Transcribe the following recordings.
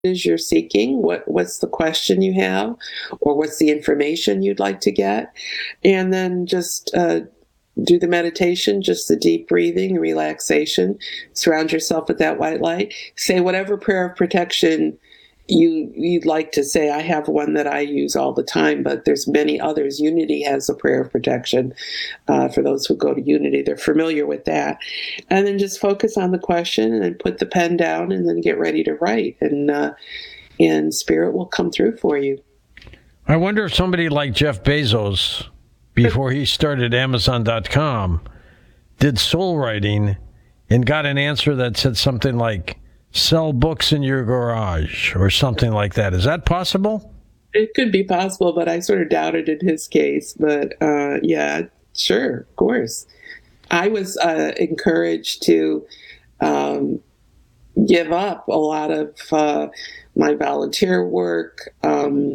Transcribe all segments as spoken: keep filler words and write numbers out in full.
is you're seeking, what what's the question you have, or what's the information you'd like to get, and then just uh, do the meditation, just the deep breathing, relaxation. Surround yourself with that white light. Say whatever prayer of protection you you'd like to say. I have one that I use all the time, but there's many others. Unity has a prayer of protection. Uh, for those who go to Unity, they're familiar with that. And then just focus on the question, and then put the pen down, and then get ready to write. And uh, and Spirit will come through for you. I wonder if somebody like Jeff Bezos, before he started Amazon dot com, did soul writing and got an answer that said something like, sell books in your garage, or something like that. Is that possible? It could be possible, but I sort of doubted in his case. But uh, yeah, sure, of course. I was uh, encouraged to um, give up a lot of uh, my volunteer work, um,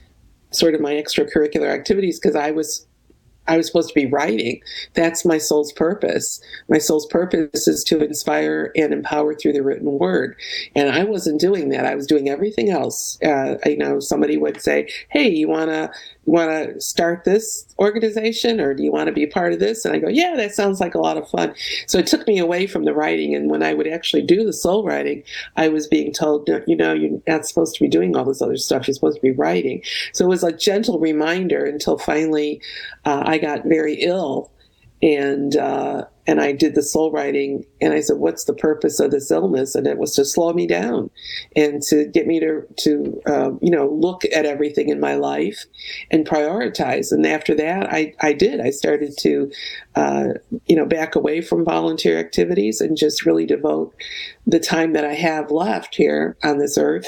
sort of my extracurricular activities, because I was I was supposed to be writing. That's my soul's purpose. My soul's purpose is to inspire and empower through the written word. And I wasn't doing that. I was doing everything else. Uh, you know, somebody would say, hey, you want to want to start this organization, or do you want to be a part of this? And I go, yeah, that sounds like a lot of fun. So it took me away from the writing. And when I would actually do the soul writing, I was being told, you know, you're not supposed to be doing all this other stuff. You're supposed to be writing. So it was a gentle reminder until finally uh, I got very ill, and uh, and I did the soul writing, and I said, what's the purpose of this illness? And it was to slow me down and to get me to, to uh, you know, look at everything in my life and prioritize. And after that, I, I did. I started to, uh, you know, back away from volunteer activities and just really devote the time that I have left here on this earth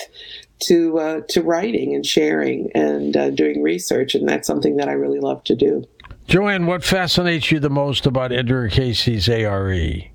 to uh, to writing and sharing and uh, doing research. And that's something that I really love to do. Joanne, what fascinates you the most about Edgar Cayce's A R E?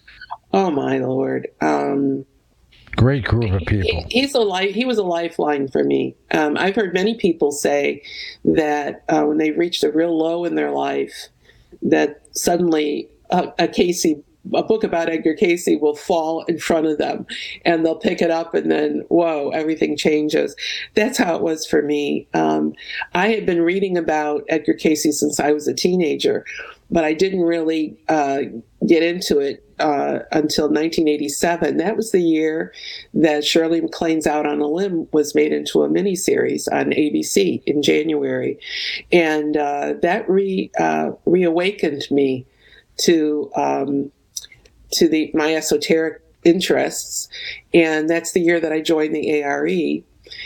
Oh, my Lord. Um, Great group of people. He, he's a life, he was a lifeline for me. Um, I've heard many people say that uh, when they reached a real low in their life, that suddenly a, a Cayce a book about Edgar Cayce will fall in front of them, and they'll pick it up, and then, whoa, everything changes. That's how it was for me. Um, I had been reading about Edgar Cayce since I was a teenager, but I didn't really uh, get into it uh, until nineteen eighty-seven. That was the year that Shirley MacLaine's Out on a Limb was made into a miniseries on A B C in January. And uh, that re, uh, reawakened me to um, to the my esoteric interests, and that's the year that I joined the A R E.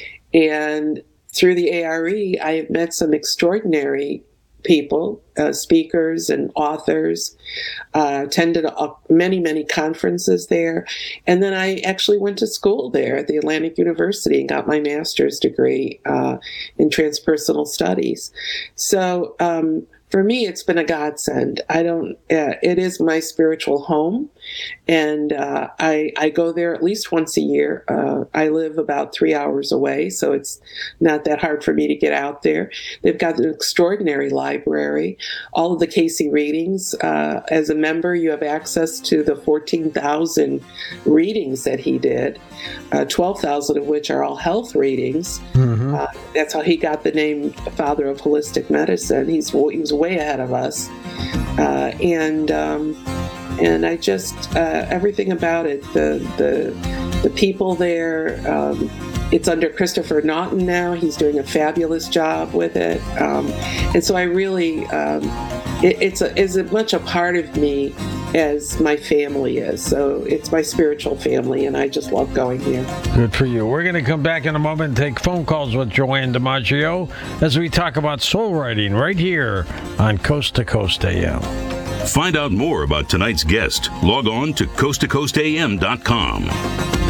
And through the A R E, I have met some extraordinary people, uh, speakers and authors, uh, attended uh, many, many conferences there. And then I actually went to school there at the Atlantic University and got my master's degree uh, in transpersonal studies. So um, for me, it's been a godsend. I don't, uh, it is my spiritual home. And uh, I, I go there at least once a year. Uh, I live about three hours away, so it's not that hard for me to get out there. They've got an extraordinary library, all of the Cayce readings. Uh, as a member, you have access to the fourteen thousand readings that he did, uh, twelve thousand of which are all health readings. Mm-hmm. Uh, that's how he got the name Father of Holistic Medicine. He's, he was way ahead of us. Uh, and... Um, And I just, uh, everything about it, the the the people there, um, it's under Christopher Naughton now. He's doing a fabulous job with it. Um, and so I really, um, it, it's a, as much a part of me as my family is. So it's my spiritual family, and I just love going here. Good for you. We're going to come back in a moment and take phone calls with Joanne DiMaggio as we talk about soul writing right here on Coast to Coast A M. Find out more about tonight's guest. Log on to coast to coast a m dot com.